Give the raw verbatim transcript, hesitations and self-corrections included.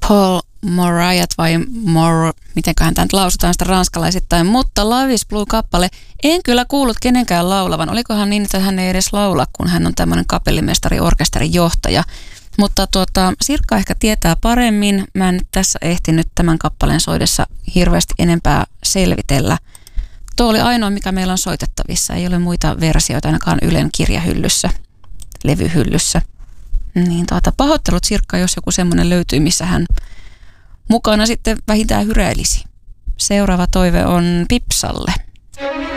Paul Morayat vai Mor, mitenköhän tämä nyt lausutaan sitä ranskalaisittain, mutta Love is Blue-kappale. En kyllä kuullut kenenkään laulavan. Olikohan niin, että hän ei edes laula, kun hän on tämmöinen kapellimestari, orkesterin johtaja. Mutta tuota, Sirkka ehkä tietää paremmin. Mä en nyt tässä ehtinyt tämän kappaleen soidessa hirveästi enempää selvitellä. Tuo oli ainoa, mikä meillä on soitettavissa. Ei ole muita versioita ainakaan Ylen kirjahyllyssä, levyhyllyssä. Niin tuota, pahoittelut Sirkka, jos joku semmoinen löytyy, missä hän mukana sitten vähintään hyräilisi. Seuraava toive on Pipsalle.